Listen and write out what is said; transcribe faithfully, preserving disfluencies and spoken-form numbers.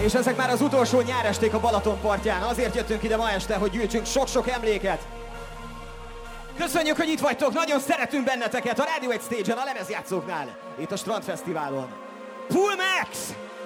És ezek már az utolsó nyáresték a Balaton partján. Azért jöttünk ide ma este, hogy gyűjtsünk sok-sok emléket. Köszönjük, hogy itt vagytok, nagyon szeretünk benneteket a Radio egy Stage-en, a lemezjátszóknál, itt a Strandfesztiválon. Pull Max!